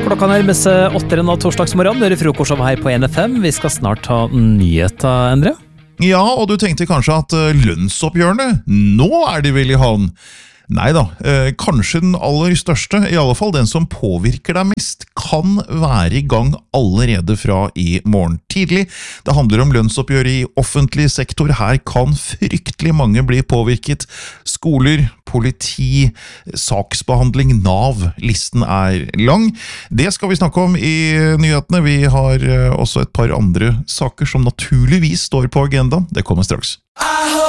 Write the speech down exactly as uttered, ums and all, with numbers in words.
Klokka nærmer seg åtte en torsdagsmorgen. Det er frokostshow her på N F M. Vi skal snart ta nyheter, Endre. Ja, og du tenkte kanskje at lønnsoppgjørene, nå er de vel i havn. Neida, eh, kanskje den aller største, i alle fall den som påvirker deg mest, kan være i gang allerede fra i morgen tidlig. Det handler om lønnsoppgjør i offentlig sektor. Her kan fryktelig mange bli påvirket. Skoler, politi, saksbehandling, Nav, listen er lang. Det skal vi snakke om i nyhetene. Vi har også et par andre saker som naturligvis står på agendaen. Det kommer straks.